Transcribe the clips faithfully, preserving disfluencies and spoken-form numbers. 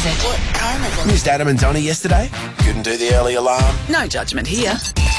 is it? What time is it? Missed Adam and Donnie yesterday? Couldn't do the early alarm? No judgment here.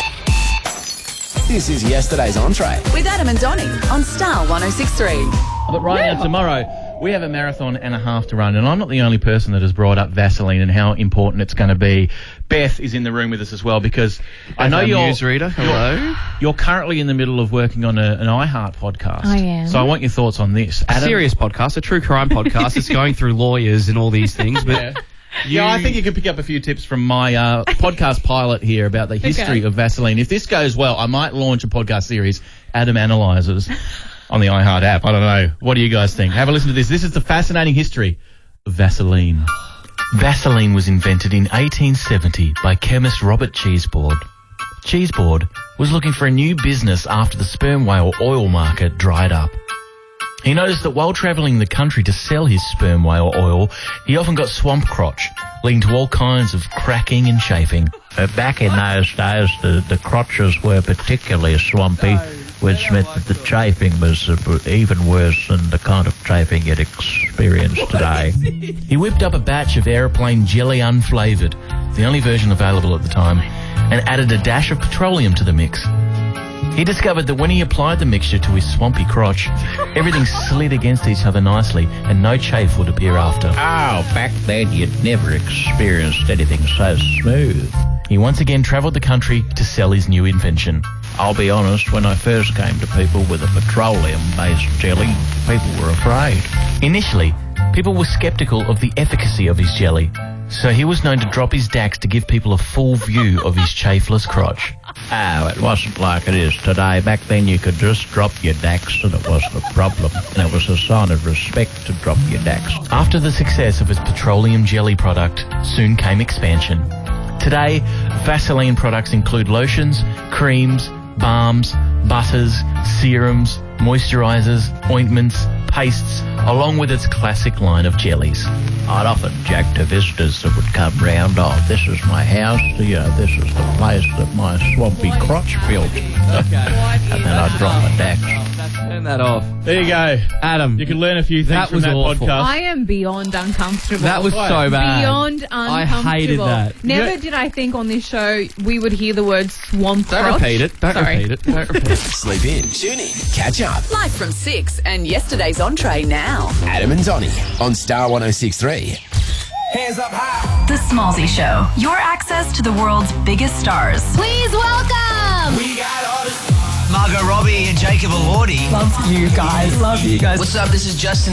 This is yesterday's entree. With Adam and Donnie on Star one oh six three. But right now, tomorrow, we have a marathon and a half to run, and I'm not the only person that has brought up Vaseline and how important it's going to be. Beth is in the room with us as well, because I know you're... newsreader. Hello. You're, you're currently in the middle of working on a, an iHeart podcast. I am. So I want your thoughts on this. A Adam, serious podcast, a true crime podcast. It's going through lawyers and all these things, but... Yeah. You... yeah, I think you can pick up a few tips from my uh, podcast pilot here about the history Okay. of Vaseline. If this goes well, I might launch a podcast series, Adam Analyzes, on the iHeart app. I don't know. What do you guys think? Have a listen to this. This is the fascinating history of Vaseline. Vaseline was invented in eighteen seventy by chemist Robert Cheeseboard. Cheeseboard was looking for a new business after the sperm whale oil market dried up. He noticed that while travelling the country to sell his sperm whale oil, he often got swamp crotch, leading to all kinds of cracking and chafing. Uh, back in those days, the, the crotches were particularly swampy, which meant that the chafing was uh, even worse than the kind of chafing you'd experience today. He whipped up a batch of aeroplane jelly unflavoured, the only version available at the time, and added a dash of petroleum to the mix. He discovered that when he applied the mixture to his swampy crotch, everything slid against each other nicely and no chafe would appear after. Oh, back then you'd never experienced anything so smooth. He once again travelled the country to sell his new invention. I'll be honest, when I first came to people with a petroleum-based jelly, people were afraid. Initially, people were sceptical of the efficacy of his jelly, so he was known to drop his dax to give people a full view of his chafeless crotch. Oh, it wasn't like it is today. Back then you could just drop your dax and it wasn't a problem. And it was a sign of respect to drop your dax. After the success of his petroleum jelly product, soon came expansion. Today, Vaseline products include lotions, creams, balms, butters, serums, moisturisers, ointments, pastes, along with its classic line of jellies. I'd often joke to visitors that would come round, oh, this is my house, you know, this is the place that my swampy crotch built. And then I'd drop my dax. Turn that off. There you go. Adam. You can learn a few things That from was that awful. podcast. I am beyond uncomfortable. That was so bad. Beyond uncomfortable. I hated that. Never Yeah. did I think on this show we would hear the word swamp Don't crotch. repeat it. Don't Sorry. repeat it. Don't repeat it. Sleep in, tune in, catch up. Live from six and yesterday's entree now. Adam and Donnie on Star one oh six three. Hands up high. The Smallsy Show. Your access to the world's biggest stars. Please welcome. We got all this. Margot Robbie and Jacob Elordi. Love you guys. Love you guys. What's up? This is Justin